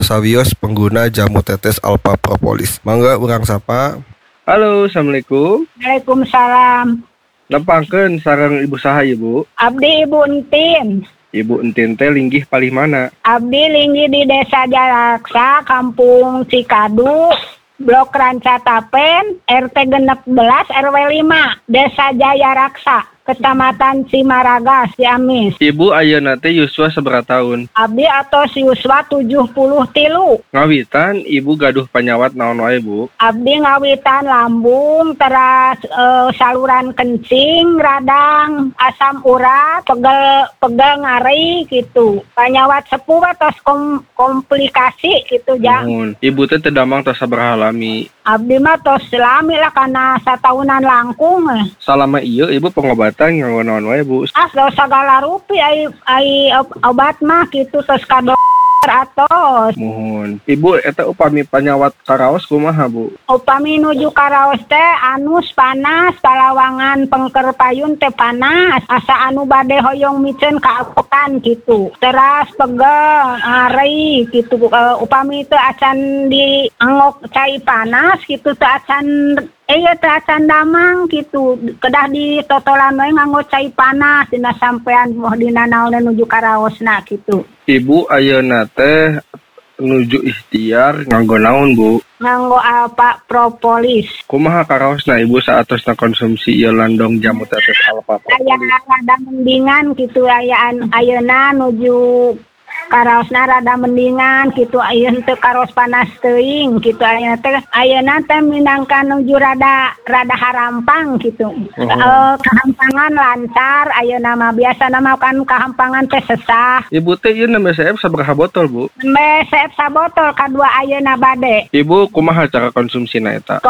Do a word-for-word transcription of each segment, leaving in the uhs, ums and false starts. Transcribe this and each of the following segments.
sawios pengguna jamu tetes Alpha Propolis. Mangga urang sapa. Halo, Assalamualaikum. Waalaikumsalam. Nepangkeun sareng ibu saha ibu? Abdi Ibu Entin. Ibu Entin teh linggih paling mana? Abdi linggih di Desa Jaraksa, Kampung Cikadu, Blok Rancatapen, R T genep belas R W lima, Desa Jaya Raksa, Kecamatan Cimaraga, Ciamis. Ibu ayeuna teh yuswa sabaraha tahun? Abdi atos yuswa tujuh puluh tilu. Ngawitan ibu gaduh panyawat naon wae bu? Abdi ngawitan lambung, teras e, saluran kencing, radang, asam urat, pegel pegel ngari gitu. Panyawat sepuh atos kom, komplikasi gitu ja. Mohon. Ibu teh teu damang tos sabaraha lami? Abdi mah tos lami lah karena satahunan langkung. Salama ieu ibu pengobatan nganggo naon wae bu? Ah, tos sagala rupi ai ai obat mah gitu tos ka dokter atos. Mohon. Ibu eta upami panyawat karaos kumaha bu? Upami nuju karaos teh anus panas, palawangan pengker payun teh panas, asa anu bade hoyong micen kaapokan gitu. Teras pegel, ngari gitu. Uh, upami teh acan di angok cai panas gitu teh acan eh ya teh acan damang gitu. Kedah di totolan we nganggo cai panas dina sampean moh dina naon nuju karaosna gitu. Ibu ayeuna teh nuju ikhtiar nganggo naon bu? Nganggo Alpha Propolis. Kumaha karaosna ibu saatosna konsumsi ieu landong jamu tetes Alpha Propolis? Aya rada mendingan gitu ayaan ayeuna nuju karaosna rada mendingan gitu ayeuna teu karos panas teuing gitu ayeuna teh ayeuna teh minangka nuju rada rada harampang gitu. Uh-huh. E, kahampangan lancar ayeuna mah biasana mah kan kahampangan teh sesah. Ibu teh ieu nembe C F sabaraha botol bu? Nembe C F sabotol kadua ayeuna bade. Ibu kumaha cara konsumsina eta?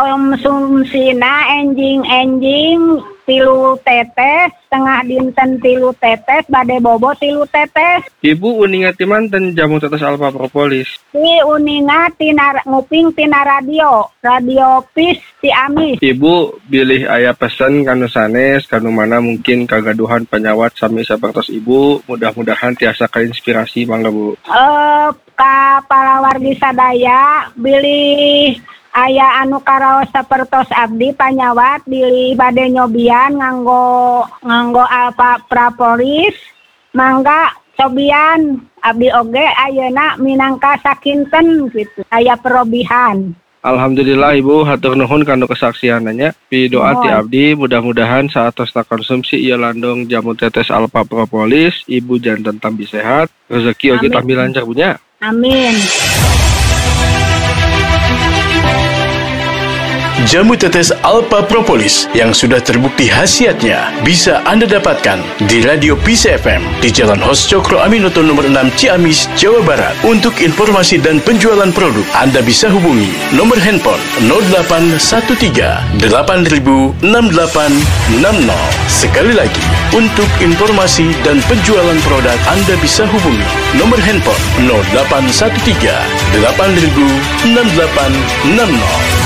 Konsumsina enjing-enjing tilu tetes, setengah dinten tilu tetes, bade bobo tilu tetes. Ibu uningat ti manten jamu tetes Alpha Propolis? Di uningat tina nguping tina radio, radio Pis Ciamis. Ibu bilih aya pesen kanu sanes, kanu mana mungkin kagaduhan panyawat sami sapertos ibu, mudah-mudahan tiasa kainspirasi mangga bu. Eh, ka palawargi sadaya bilih aya anu karaos sapertos abdi panyawat bilih bade nyobian nganggo nganggo Alpha Propolis mangga cobian abdi oge ayeuna minangka sakinten gitu aya perobihan. Alhamdulillah ibu hatur nuhun kanu kesaksiananya. Pidoa ti abdi mudah-mudahan saatosna konsumsi ieu landong jamu tetes Alpha Propolis ibu janten tambi sehat, rezeki oge tambi lancar punya. Amin. Jamu tetes Alpha Propolis yang sudah terbukti khasiatnya bisa Anda dapatkan di Radio Peace F M di Jalan Hos Cokro Aminoto nomor enam Ciamis, Jawa Barat. Untuk informasi dan penjualan produk, Anda bisa hubungi nomor handphone nol delapan satu tiga delapan nol enam delapan enam nol. Sekali lagi, untuk informasi dan penjualan produk, Anda bisa hubungi nomor handphone nol delapan satu tiga delapan nol enam delapan enam nol.